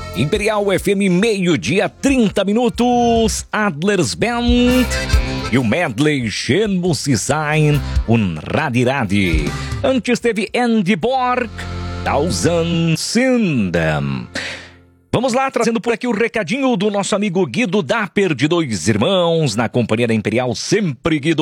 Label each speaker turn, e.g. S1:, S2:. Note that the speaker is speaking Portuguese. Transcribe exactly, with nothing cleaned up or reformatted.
S1: Imperial F M, meio-dia, trinta minutos. Adler's Band e o medley Schön muss sie sein, um Radi Radi. Antes teve Andy Borg, Tausend Sünden. Vamos lá, trazendo por aqui o recadinho do nosso amigo Guido Dapper, de Dois Irmãos, na companhia da Imperial, sempre Guido.